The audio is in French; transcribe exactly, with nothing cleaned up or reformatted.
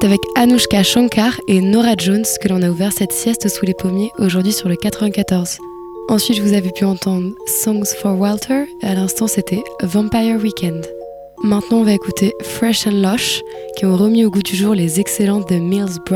C'est avec Anushka Shankar et Norah Jones que l'on a ouvert cette sieste sous les pommiers aujourd'hui sur le quatre-vingt-quatorze. Ensuite, vous avez pu entendre Songs for Walter et à l'instant c'était Vampire Weekend. Maintenant, on va écouter Fresh and Lush qui ont remis au goût du jour les excellents The Mills Brothers.